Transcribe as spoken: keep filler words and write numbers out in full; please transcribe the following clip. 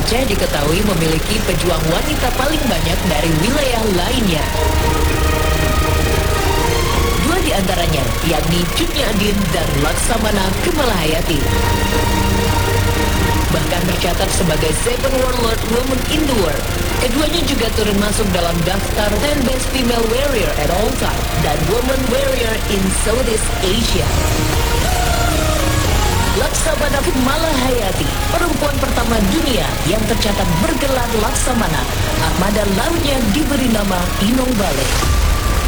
Aceh diketahui memiliki pejuang wanita paling banyak dari wilayah lainnya. Dua di antaranya, yakni Cut Nyak dan Laksamana Kemalahayati. Bahkan tercatat sebagai Seven Warlord Women in the World. Keduanya juga turun masuk dalam daftar ten Best Female Warrior at All Time dan Woman Warrior in Southeast Asia. Laksamana Kemalahayati, perempuan pertama dunia yang tercatat bergelar Laksamana. Armada lautnya diberi nama Inong Balai.